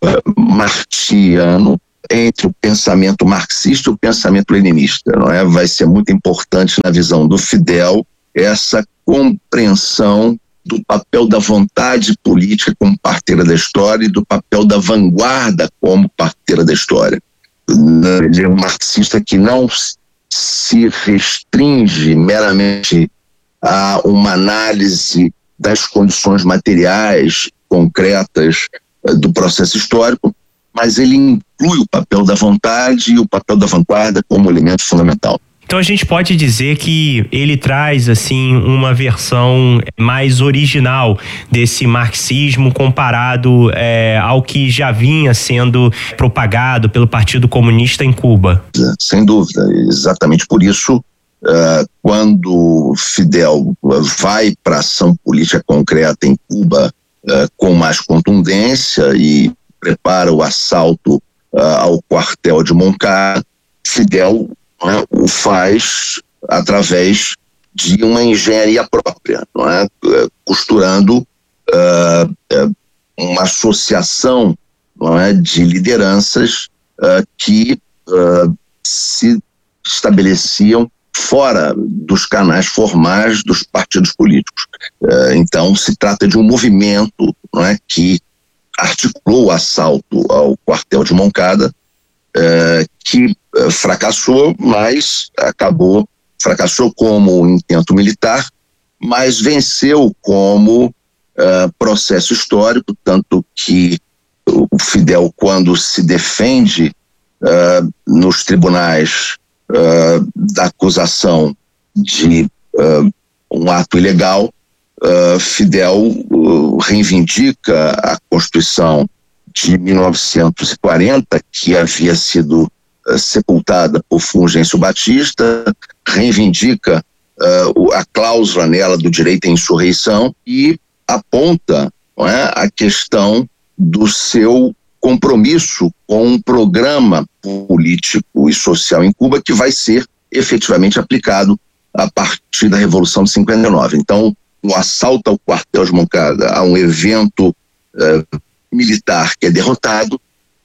marxiano, entre o pensamento marxista e o pensamento leninista, não é? Vai ser muito importante na visão do Fidel essa compreensão do papel da vontade política como parteira da história e do papel da vanguarda como parteira da história. Ele é um marxista que não se restringe meramente a uma análise das condições materiais concretas do processo histórico, mas ele inclui o papel da vontade e o papel da vanguarda como elemento fundamental. Então a gente pode dizer que ele traz assim uma versão mais original desse marxismo comparado é, ao que já vinha sendo propagado pelo Partido Comunista em Cuba. Sem dúvida, exatamente por isso uh, quando Fidel vai para a ação política concreta em Cuba uh, com mais contundência e prepara o assalto uh, ao quartel de Moncada, Fidel é, o faz através de uma engenharia própria, não é? Costurando uh, uma associação, não é, de lideranças uh, que uh, se estabeleciam fora dos canais formais dos partidos políticos. Uh, então se trata de um movimento, não é, que articulou o assalto ao quartel de Moncada, uh, que uh, fracassou, mas acabou, fracassou como intento militar, mas venceu como uh, processo histórico, tanto que o Fidel, quando se defende uh, nos tribunais uh, da acusação de uh, um ato ilegal, uh, Fidel uh, reivindica a Constituição de mil novecentos e quarenta, que havia sido uh, sepultada por Fulgêncio Batista, reivindica uh, a cláusula nela do direito à insurreição e aponta, não é, a questão do seu compromisso com um programa político e social em Cuba que vai ser efetivamente aplicado a partir da Revolução de cinquenta e nove. Então, o assalto ao quartel de Moncada a um evento uh, militar que é derrotado,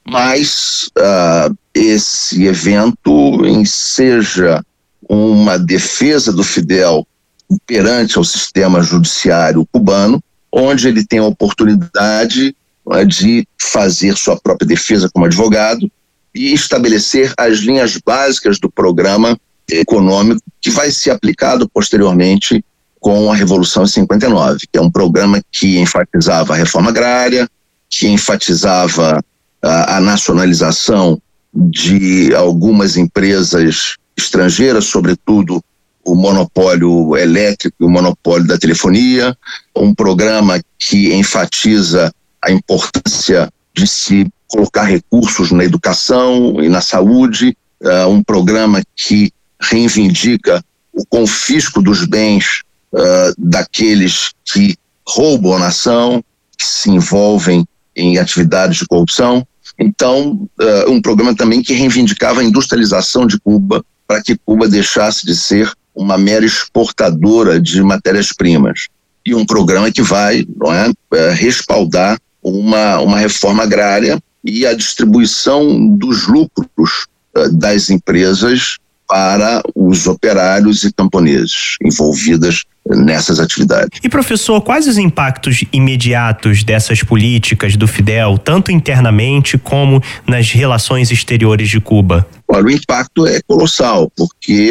mas uh, esse evento enseja uma defesa do Fidel perante ao sistema judiciário cubano, onde ele tem a oportunidade de fazer sua própria defesa como advogado e estabelecer as linhas básicas do programa econômico que vai ser aplicado posteriormente com a Revolução de cinquenta e nove, que é um programa que enfatizava a reforma agrária, que enfatizava a, a nacionalização de algumas empresas estrangeiras, sobretudo o monopólio elétrico e o monopólio da telefonia, um programa que enfatiza a importância de se colocar recursos na educação e na saúde, uh, um programa que reivindica o confisco dos bens uh, daqueles que roubam a nação, que se envolvem em atividades de corrupção. Então, uh, um programa também que reivindicava a industrialização de Cuba para que Cuba deixasse de ser uma mera exportadora de matérias-primas. E um programa que vai, não é, uh, respaldar Uma, uma reforma agrária e a distribuição dos lucros uh, das empresas para os operários e camponeses envolvidas nessas atividades. E professor, quais os impactos imediatos dessas políticas do Fidel, tanto internamente como nas relações exteriores de Cuba? Olha, o impacto é colossal, porque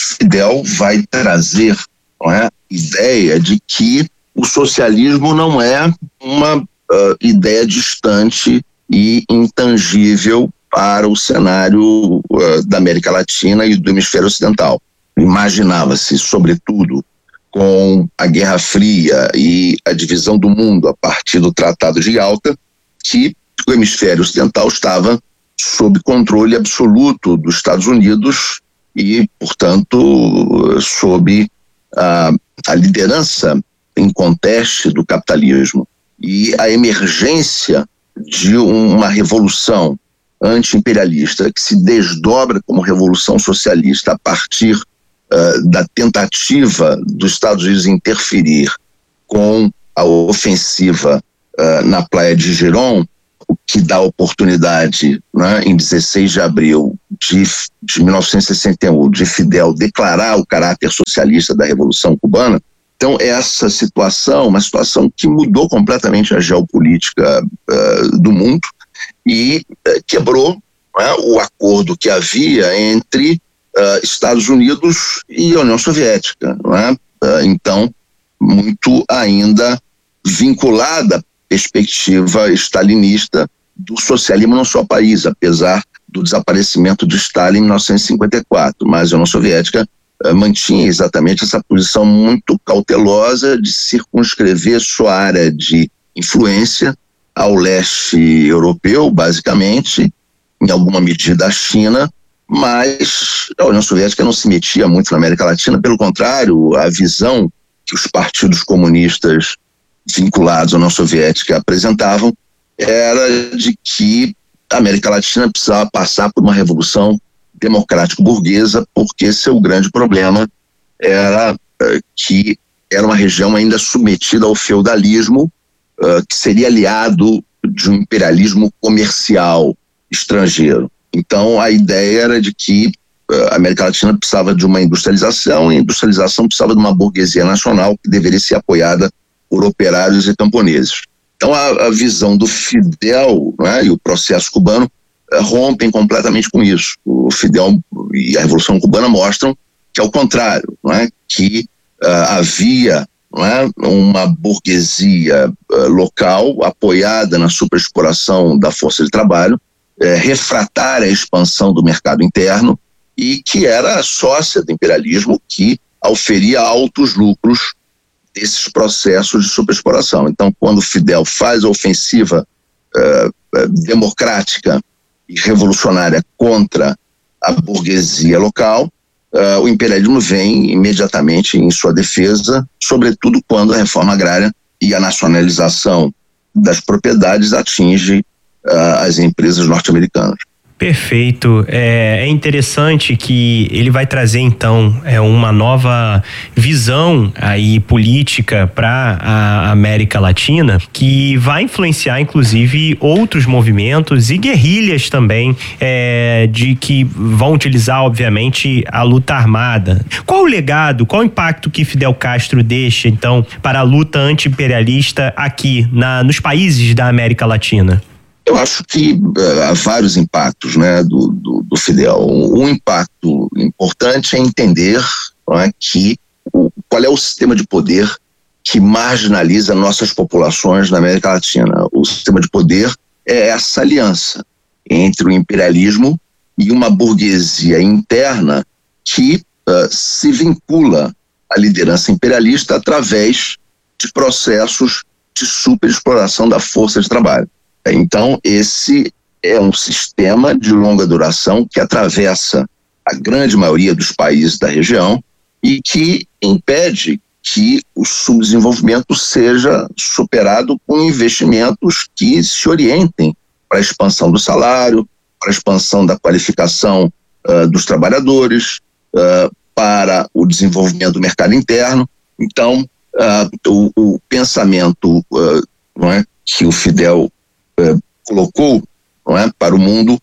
Fidel vai trazer, não é, ideia de que o socialismo não é uma uh, ideia distante e intangível para o cenário uh, da América Latina e do hemisfério ocidental. Imaginava-se, sobretudo, com a Guerra Fria e a divisão do mundo a partir do Tratado de Yalta, que o hemisfério ocidental estava sob controle absoluto dos Estados Unidos e, portanto, sob a, a liderança em conteste do capitalismo. E a emergência de uma revolução anti-imperialista que se desdobra como revolução socialista a partir uh, da tentativa dos Estados Unidos interferir com a ofensiva uh, na Praia de Girón, o que dá oportunidade, né, em dezesseis de abril de, de mil novecentos e sessenta e um, de Fidel declarar o caráter socialista da Revolução Cubana. Então, essa situação, uma situação que mudou completamente a geopolítica uh, do mundo e uh, quebrou, né, o acordo que havia entre uh, Estados Unidos e a União Soviética. Né? Uh, então, muito ainda vinculada à perspectiva stalinista do socialismo no seu país, apesar do desaparecimento de Stalin em mil novecentos e cinquenta e quatro, mas a União Soviética mantinha exatamente essa posição muito cautelosa de circunscrever sua área de influência ao leste europeu, basicamente, em alguma medida a China, mas a União Soviética não se metia muito na América Latina, pelo contrário, a visão que os partidos comunistas vinculados à União Soviética apresentavam era de que a América Latina precisava passar por uma revolução democrático-burguesa, porque seu grande problema era uh, que era uma região ainda submetida ao feudalismo, uh, que seria aliado de um imperialismo comercial estrangeiro. Então, a ideia era de que uh, a América Latina precisava de uma industrialização, e a industrialização precisava de uma burguesia nacional que deveria ser apoiada por operários e camponeses. Então, a, a visão do Fidel, né, e o processo cubano rompem completamente com isso. O Fidel e a Revolução Cubana mostram que, ao contrário, não é? que uh, havia não é? uma burguesia uh, local apoiada na superexploração da força de trabalho, uh, refratária à expansão do mercado interno e que era sócia do imperialismo, que auferia altos lucros desses processos de superexploração. Então, quando Fidel faz a ofensiva uh, uh, democrática e revolucionária contra a burguesia local, uh, o imperialismo vem imediatamente em sua defesa, sobretudo quando a reforma agrária e a nacionalização das propriedades atinge uh, as empresas norte-americanas. Perfeito. É, é interessante que ele vai trazer então é, uma nova visão aí política para a América Latina, que vai influenciar inclusive outros movimentos e guerrilhas também, é, de que vão utilizar obviamente a luta armada. Qual o legado, qual o impacto que Fidel Castro deixa então para a luta anti-imperialista aqui na, nos países da América Latina? Eu acho que uh, há vários impactos, né, do, do, do Fidel. Um impacto importante é entender, não é, que o, qual é o sistema de poder que marginaliza nossas populações na América Latina. O sistema de poder é essa aliança entre o imperialismo e uma burguesia interna que uh, se vincula à liderança imperialista através de processos de superexploração da força de trabalho. Então, esse é um sistema de longa duração que atravessa a grande maioria dos países da região e que impede que o subdesenvolvimento seja superado com investimentos que se orientem para a expansão do salário, para a expansão da qualificação uh, dos trabalhadores, uh, para o desenvolvimento do mercado interno. Então, uh, o, o pensamento uh, não é, que o Fidel Uh, colocou, não é, para o mundo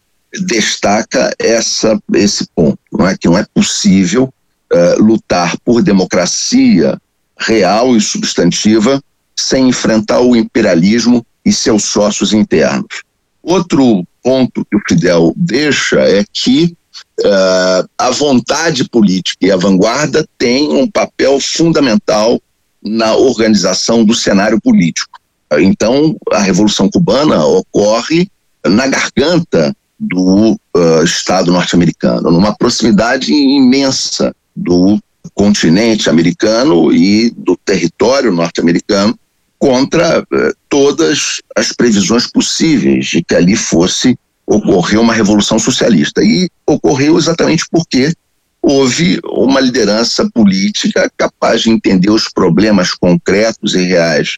destaca essa, esse ponto, não é, que não é possível uh, lutar por democracia real e substantiva sem enfrentar o imperialismo e seus sócios internos. Outro ponto que o Fidel deixa é que uh, a vontade política e a vanguarda têm um papel fundamental na organização do cenário político. Então, a Revolução Cubana ocorre na garganta do uh, Estado norte-americano, numa proximidade imensa do continente americano e do território norte-americano, contra uh, todas as previsões possíveis de que ali fosse ocorrer uma revolução socialista. E ocorreu exatamente porque houve uma liderança política capaz de entender os problemas concretos e reais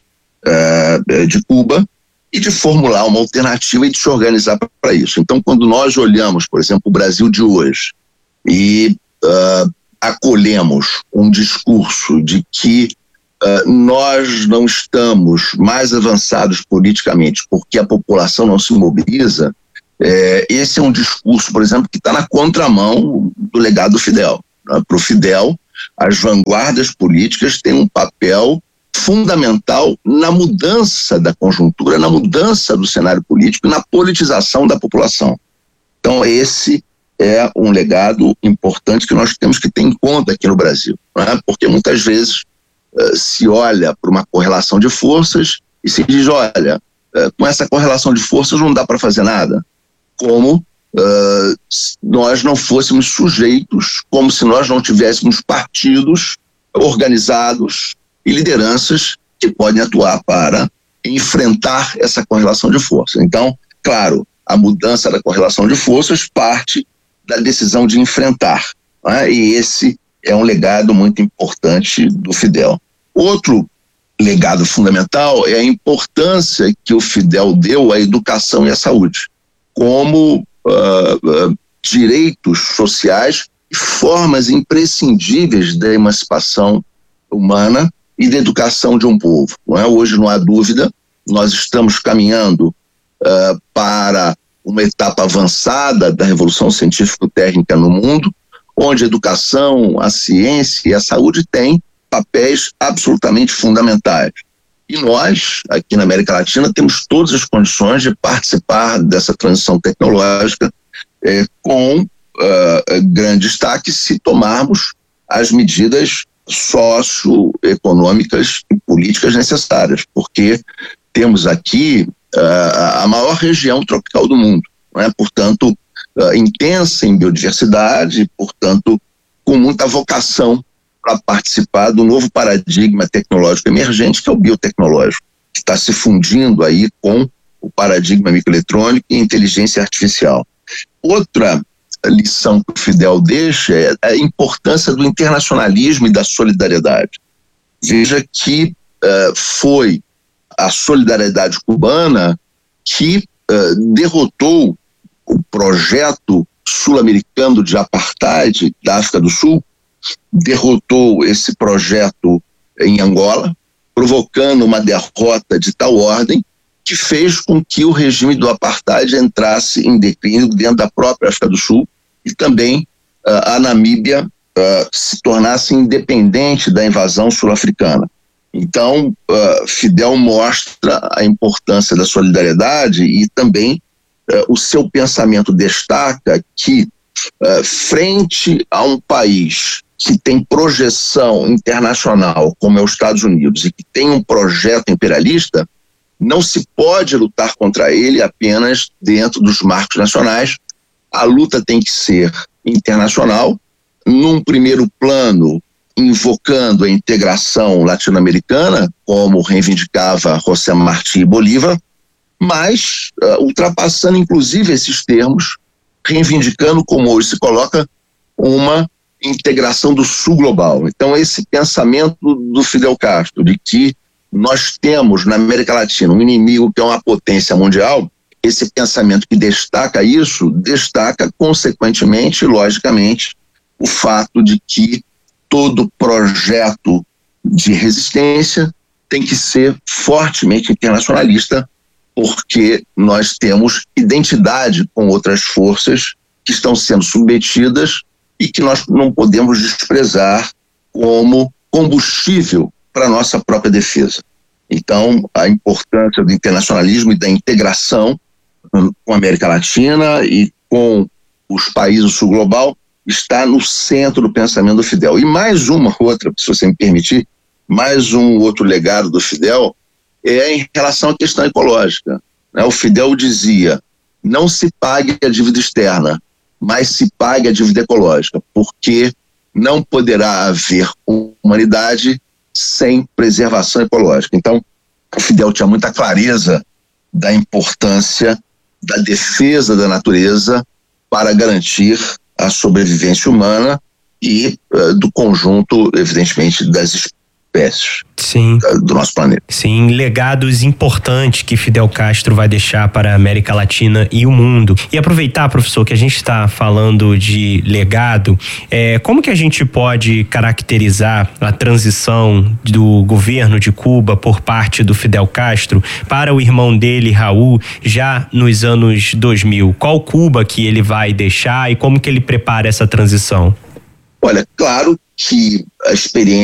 uh, de Cuba e de formular uma alternativa e de se organizar para isso. Então, quando nós olhamos, por exemplo, o Brasil de hoje e uh, acolhemos um discurso de que uh, nós não estamos mais avançados politicamente porque a população não se mobiliza, é, esse é um discurso, por exemplo, que está na contramão do legado do Fidel. Né? Para o Fidel, as vanguardas políticas têm um papel fundamental na mudança da conjuntura, na mudança do cenário político e na politização da população. Então, esse é um legado importante que nós temos que ter em conta aqui no Brasil, né? Porque muitas vezes uh, se olha para uma correlação de forças e se diz, olha, uh, com essa correlação de forças não dá para fazer nada, como uh, se nós não fôssemos sujeitos, como se nós não tivéssemos partidos organizados e lideranças que podem atuar para enfrentar essa correlação de forças. Então, claro, a mudança da correlação de forças parte da decisão de enfrentar, né? E esse é um legado muito importante do Fidel. Outro legado fundamental é a importância que o Fidel deu à educação e à saúde, como uh, uh, direitos sociais e formas imprescindíveis da emancipação humana e da educação de um povo. Não é? Hoje não há dúvida, nós estamos caminhando uh, para uma etapa avançada da revolução científico-técnica no mundo, onde a educação, a ciência e a saúde têm papéis absolutamente fundamentais. E nós, aqui na América Latina, temos todas as condições de participar dessa transição tecnológica eh, com uh, grande destaque se tomarmos as medidas socioeconômicas e políticas necessárias, porque temos aqui uh, a maior região tropical do mundo, né? Portanto, uh, intensa em biodiversidade, portanto, com muita vocação para participar do novo paradigma tecnológico emergente, que é o biotecnológico, que está se fundindo aí com o paradigma microeletrônico e inteligência artificial. Outra lição que o Fidel deixa é a importância do internacionalismo e da solidariedade. Veja que uh, foi a solidariedade cubana que uh, derrotou o projeto sul-americano de apartheid da África do Sul, derrotou esse projeto em Angola, provocando uma derrota de tal ordem que fez com que o regime do apartheid entrasse em declínio dentro da própria África do Sul e também uh, a Namíbia uh, se tornasse independente da invasão sul-africana. Então, uh, Fidel mostra a importância da solidariedade e também uh, o seu pensamento destaca que, uh, frente a um país que tem projeção internacional, como é os Estados Unidos, e que tem um projeto imperialista, não se pode lutar contra ele apenas dentro dos marcos nacionais. A luta tem que ser internacional, num primeiro plano, invocando a integração latino-americana, como reivindicava José Martí e Bolívar, mas uh, ultrapassando inclusive esses termos, reivindicando, como hoje se coloca, uma integração do sul global. Então, esse pensamento do Fidel Castro, de que nós temos na América Latina um inimigo que é uma potência mundial, esse pensamento que destaca isso, destaca consequentemente, logicamente, o fato de que todo projeto de resistência tem que ser fortemente internacionalista, porque nós temos identidade com outras forças que estão sendo submetidas e que nós não podemos desprezar como combustível para a nossa própria defesa. Então, a importância do internacionalismo e da integração com a América Latina e com os países do sul global, está no centro do pensamento do Fidel. E mais uma outra, se você me permitir, mais um outro legado do Fidel é em relação à questão ecológica. O Fidel dizia, não se pague a dívida externa, mas se pague a dívida ecológica, porque não poderá haver humanidade sem preservação ecológica. Então, o Fidel tinha muita clareza da importância da defesa da natureza para garantir a sobrevivência humana e uh, do conjunto, evidentemente, das espécies. Sim. Do nosso planeta. Sim, legados importantes que Fidel Castro vai deixar para a América Latina e o mundo. E aproveitar, professor, que a gente está falando de legado, é, como que a gente pode caracterizar a transição do governo de Cuba por parte do Fidel Castro para o irmão dele, Raul, já nos anos dois mil? Qual Cuba que ele vai deixar e como que ele prepara essa transição? Olha, claro que a experiência